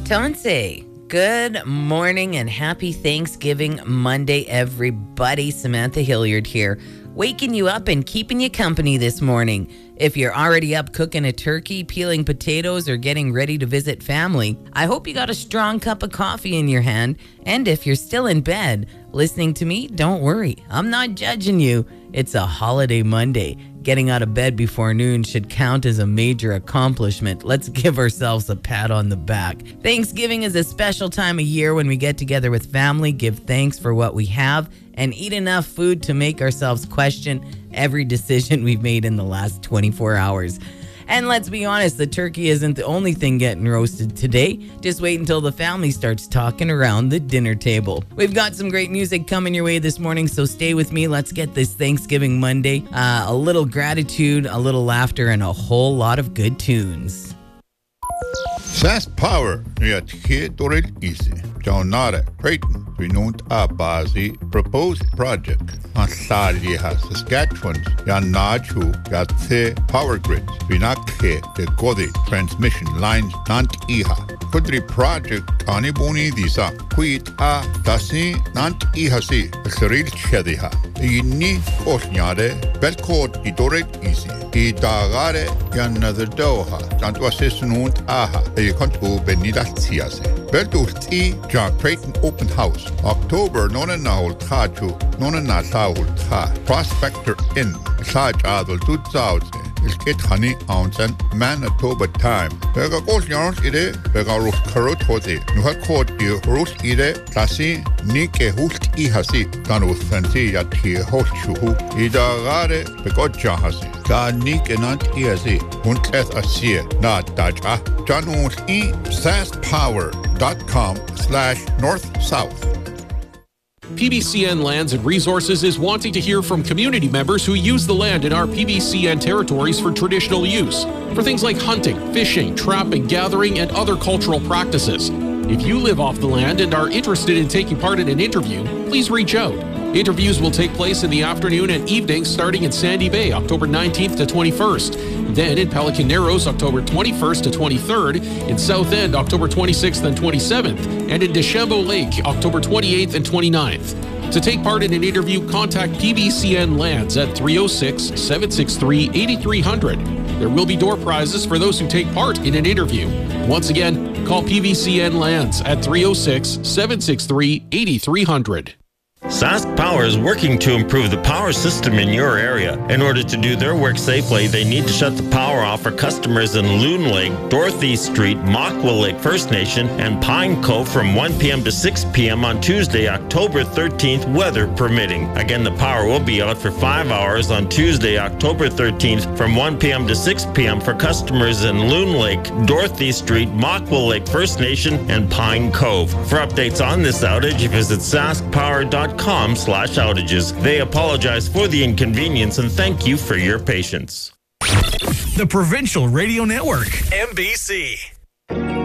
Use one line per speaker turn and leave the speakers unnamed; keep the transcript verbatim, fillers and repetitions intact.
Tonse, good morning and happy Thanksgiving Monday, everybody. Samantha Hilliard here, waking you up and keeping you company this morning. If you're already up cooking a turkey, peeling potatoes, or getting ready to visit family, I hope you got a strong cup of coffee in your hand. And if you're still in bed listening to me, don't worry. I'm not judging you. It's a holiday Monday. Getting out of bed before noon should count as a major accomplishment. Let's give ourselves a pat on the back. Thanksgiving is a special time of year when we get together with family, give thanks for what we have, and eat enough food to make ourselves question every decision we've made in the last twenty-four hours. And let's be honest, the turkey isn't the only thing getting roasted today. Just wait until the family starts talking around the dinner table. We've got some great music coming your way this morning, so stay with me. Let's get this Thanksgiving Monday. Uh, a little gratitude, a little laughter, and a whole lot of good tunes.
Sask Power ja Theodore Ise. Jaunare Creighton Renewed Abazi proposed project on Saliha Saskatchewan Yan Nachu Yatse Power Grids Vinakhe the Godi transmission lines Nant Iha. Kudri project Anibuni Disa Quit A Tasi Nant Ihasi Seril Shadiha. Inni Osnyare Belkot Idore Ise. Idagare Yanather Doha Tantwasis Nunt Aha. A Kontu Benida Siase. Beldusti John Creighton Open House, October Nona Naul Taju, Nona Nasaul Ta, Prospector Inn, Saj Adol Tutsaus, Ilkit Honey Ounce, Manitoba Time. Vega Gos Yarns Ide, Vega Rus Karot Hote, Nuha Court Rus Ide, Tasi, Nike Hust Ihasi, Tanu Sansi Yati Hoshu, Ida Gare, Begoja Hasi, Da Nike Nant Ihasi, Hunteth Asia, Not Daja, Janus E. Sask Power. Dot com slash north south.
P B C N Lands and Resources is wanting to hear from community members who use the land in our P B C N territories for traditional use, for things like hunting, fishing, trapping, gathering, and other cultural practices. If you live off the land and are interested in taking part in an interview, please reach out. Interviews will take place in the afternoon and evening starting in Sandy Bay, October nineteenth to twenty-first. Then in Pelican Narrows, October twenty-first to twenty-third. In South End, October twenty-sixth and twenty-seventh. And in Deschambault Lake, October twenty-eighth and twenty-ninth. To take part in an interview, contact P B C N Lands at three oh six, seven six three, eight three hundred. There will be door prizes for those who take part in an interview. Once again, call P B C N Lands at three oh six, seven six three, eight three hundred.
Sask Power is working to improve the power system in your area. In order to do their work safely, they need to shut the power off for customers in Loon Lake, Dorothy Street, Mockwell Lake First Nation, and Pine Cove from one p.m. to six p.m. on Tuesday, October thirteenth, weather permitting. Again, the power will be out for five hours on Tuesday, October thirteenth, from one p.m. to six p.m. for customers in Loon Lake, Dorothy Street, Mockwell Lake First Nation, and Pine Cove. For updates on this outage, visit sask power dot com slash outages. They apologize for the inconvenience and thank you for your patience.
The Provincial Radio Network, M B C.